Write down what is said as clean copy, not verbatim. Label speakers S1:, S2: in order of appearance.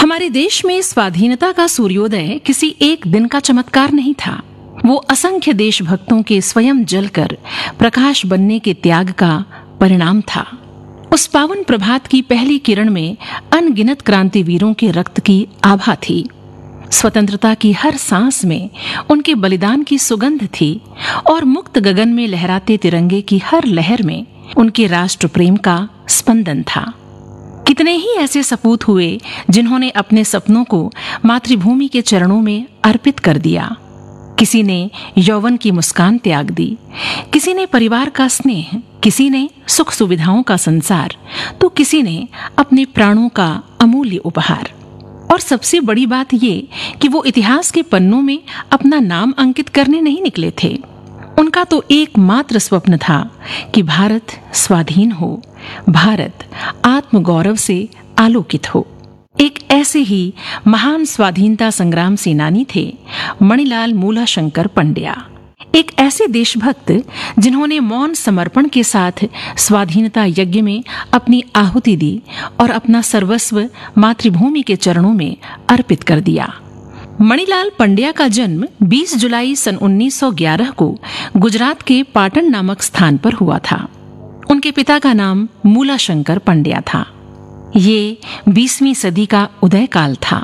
S1: हमारे देश में स्वाधीनता का सूर्योदय किसी एक दिन का चमत्कार नहीं था। वो असंख्य देशभक्तों के स्वयं जलकर प्रकाश बनने के त्याग का परिणाम था। उस पावन प्रभात की पहली किरण में अनगिनत क्रांतिवीरों के रक्त की आभा थी। स्वतंत्रता की हर सांस में उनके बलिदान की सुगंध थी और मुक्त गगन में लहराते तिरंगे की हर लहर में उनके राष्ट्र प्रेम का स्पंदन था। कितने ही ऐसे सपूत हुए जिन्होंने अपने सपनों को मातृभूमि के चरणों में अर्पित कर दिया। किसी ने यौवन की मुस्कान त्याग दी, किसी ने परिवार का स्नेह, किसी ने सुख सुविधाओं का संसार, तो किसी ने अपने प्राणों का अमूल्य उपहार। और सबसे बड़ी बात ये कि वो इतिहास के पन्नों में अपना नाम अंकित करने नहीं निकले थे। उनका तो एकमात्र स्वप्न था कि भारत स्वाधीन हो, भारत आत्मगौरव से आलोकित हो। एक ऐसे ही महान स्वाधीनता संग्राम सेनानी थे मणिलाल मूलाशंकर पंड्या। एक ऐसे देशभक्त जिन्होंने मौन समर्पण के साथ स्वाधीनता यज्ञ में अपनी आहुति दी और अपना सर्वस्व मातृभूमि के चरणों में अर्पित कर दिया। मणिलाल पंड्या का जन्म 20 जुलाई सन 1911 को गुजरात के पाटन नामक स्थान पर हुआ था। उनके पिता का नाम मूलाशंकर पंड्या था। ये 20वीं सदी का उदय काल था।